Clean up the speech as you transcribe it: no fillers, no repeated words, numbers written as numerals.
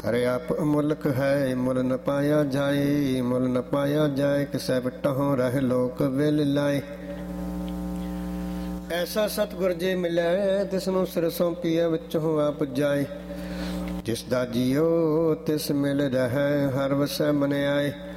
ਹਰਿ ਆਪ ਅਮੁਲਕ ਹੈ ਮੁੱਲ ਨ ਪਾਇਆ ਜਾਏ, ਮੁੱਲ ਨ ਪਾਇਆ ਜਾਏ ਕਿਸੈ ਵਟਹੁ ਰਹਿ ਲੋਕ ਵਿਲ ਲਾਏ। ਐਸਾ ਸਤਿਗੁਰ ਜੇ ਮਿਲੈ ਤਿਸਨੂੰ ਸਿਰ ਸੌਂਪੀਐ ਵਿੱਚੋਂ ਆਪ ਜਾਏ। ਜਿਸ ਦਾ ਜੀਓ ਤਿਸ ਮਿਲ ਰਹਿ ਹਰ ਵਸੈ ਮਨ ਆਏ।